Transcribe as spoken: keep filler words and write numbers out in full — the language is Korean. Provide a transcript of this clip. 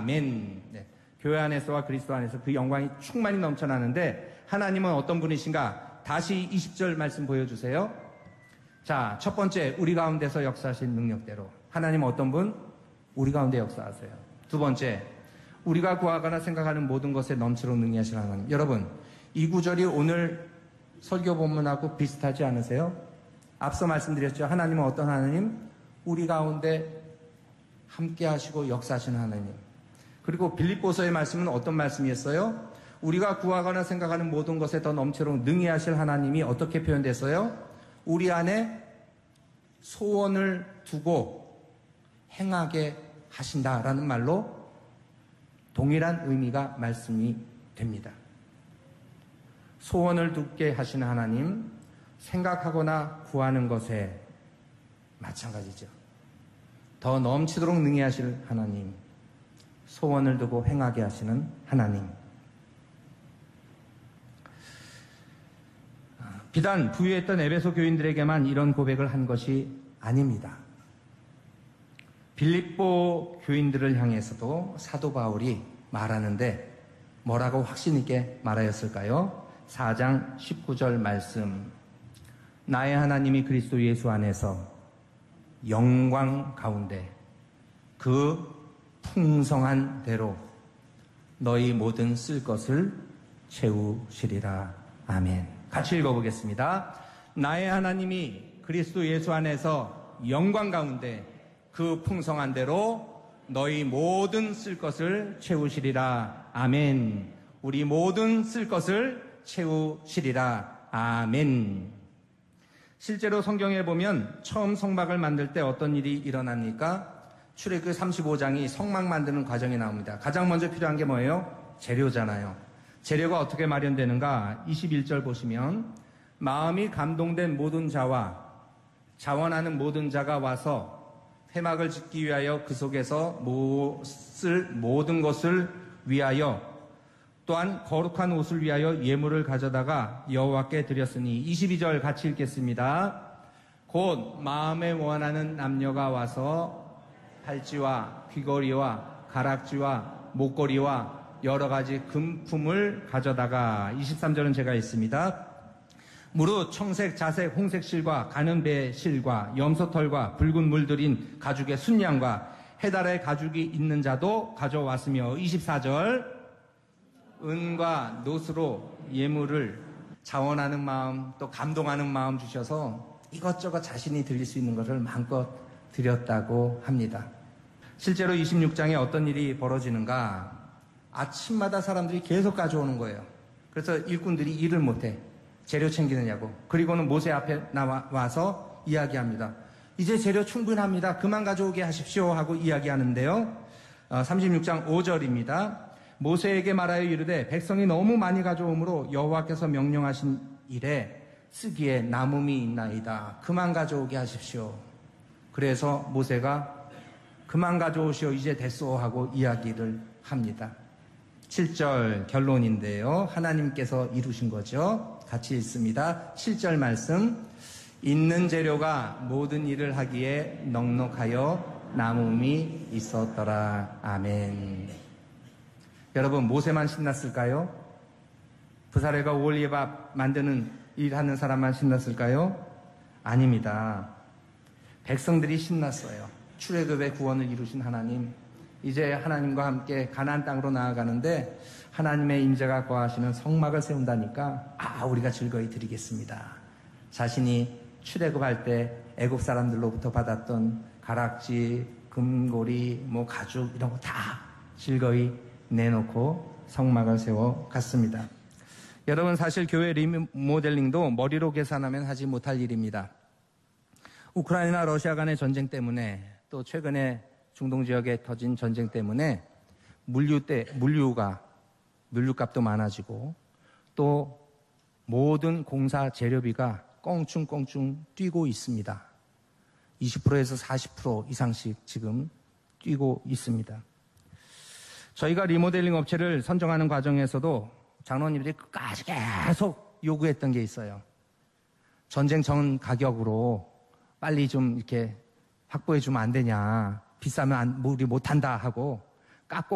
아멘. 네. 교회 안에서와 그리스도 안에서 그 영광이 충만히 넘쳐나는데 하나님은 어떤 분이신가? 다시 이십 절 말씀 보여주세요. 자, 첫 번째, 우리 가운데서 역사하신 능력대로. 하나님은 어떤 분? 우리 가운데 역사하세요. 두 번째, 우리가 구하거나 생각하는 모든 것에 넘치도록 능히하시는 하나님. 여러분, 이 구절이 오늘 설교 본문하고 비슷하지 않으세요? 앞서 말씀드렸죠. 하나님은 어떤 하나님? 우리 가운데 함께 하시고 역사하시는 하나님. 그리고 빌립보서의 말씀은 어떤 말씀이었어요? 우리가 구하거나 생각하는 모든 것에 더 넘치도록 능히 하실 하나님이 어떻게 표현됐어요? 우리 안에 소원을 두고 행하게 하신다라는 말로 동일한 의미가 말씀이 됩니다. 소원을 두게 하시는 하나님, 생각하거나 구하는 것에 마찬가지죠. 더 넘치도록 능히 하실 하나님, 소원을 두고 행하게 하시는 하나님. 비단 부유했던 에베소 교인들에게만 이런 고백을 한 것이 아닙니다. 빌립보 교인들을 향해서도 사도 바울이 말하는데 뭐라고 확신 있게 말하였을까요? 사 장 십구 절 말씀. 나의 하나님이 그리스도 예수 안에서 영광 가운데 그 풍성한 대로 너희 모든 쓸 것을 채우시리라. 아멘. 같이 읽어보겠습니다. 나의 하나님이 그리스도 예수 안에서 영광 가운데 그 풍성한 대로 너희 모든 쓸 것을 채우시리라. 아멘. 우리 모든 쓸 것을 채우시리라. 아멘. 실제로 성경에 보면 처음 성막을 만들 때 어떤 일이 일어납니까? 출애굽기 삼십오 장이 성막 만드는 과정이 나옵니다. 가장 먼저 필요한 게 뭐예요? 재료잖아요. 재료가 어떻게 마련되는가? 이십일 절 보시면 마음이 감동된 모든 자와 자원하는 모든 자가 와서 회막을 짓기 위하여 그 속에서 쓸 모든 것을 위하여 또한 거룩한 옷을 위하여 예물을 가져다가 여호와께 드렸으니 이십이 절 같이 읽겠습니다. 곧 마음에 원하는 남녀가 와서 팔찌와 귀걸이와 가락지와 목걸이와 여러 가지 금품을 가져다가 이십삼 절은 제가 있습니다. 무릇 청색, 자색, 홍색 실과 가는 배 실과 염소털과 붉은 물들인 가죽의 순양과 해달의 가죽이 있는 자도 가져왔으며 이십사 절 은과 노스로 예물을 자원하는 마음 또 감동하는 마음 주셔서 이것저것 자신이 드릴 수 있는 것을 마음껏 드렸다고 합니다. 실제로 이십육 장에 어떤 일이 벌어지는가? 아침마다 사람들이 계속 가져오는 거예요. 그래서 일꾼들이 일을 못해. 재료 챙기느냐고. 그리고는 모세 앞에 나와서 이야기합니다. 이제 재료 충분합니다. 그만 가져오게 하십시오 하고 이야기하는데요. 삼십육 장 오 절입니다. 모세에게 말하여 이르되 백성이 너무 많이 가져오므로 여호와께서 명령하신 일에 쓰기에 남음이 있나이다. 그만 가져오게 하십시오. 그래서 모세가 그만 가져오시오 이제 됐소 하고 이야기를 합니다. 칠 절 결론인데요. 하나님께서 이루신 거죠. 같이 읽습니다. 칠 절 말씀. 있는 재료가 모든 일을 하기에 넉넉하여 남음이 있었더라. 아멘. 여러분, 모세만 신났을까요? 부사례가 오월예밥 만드는 일하는 사람만 신났을까요? 아닙니다. 백성들이 신났어요. 출애굽의 구원을 이루신 하나님, 이제 하나님과 함께 가나안 땅으로 나아가는데 하나님의 임재가 거하시는 성막을 세운다니까 아 우리가 즐거이 드리겠습니다. 자신이 출애굽할 때 애굽 사람들로부터 받았던 가락지, 금고리, 뭐 가죽 이런 거 다 즐거이 내놓고 성막을 세워 갔습니다. 여러분, 사실 교회 리모델링도 머리로 계산하면 하지 못할 일입니다. 우크라이나 러시아 간의 전쟁 때문에 또 최근에 중동 지역에 터진 전쟁 때문에 물류 때 물류가 물류값도 많아지고 또 모든 공사 재료비가 껑충껑충 뛰고 있습니다. 이십 퍼센트에서 사십 퍼센트 이상씩 지금 뛰고 있습니다. 저희가 리모델링 업체를 선정하는 과정에서도 장로님들이 끝까지 계속 요구했던 게 있어요. 전쟁 전 가격으로 빨리 좀 이렇게 확보해 주면 안 되냐. 비싸면 안, 우리 못한다 하고 깎고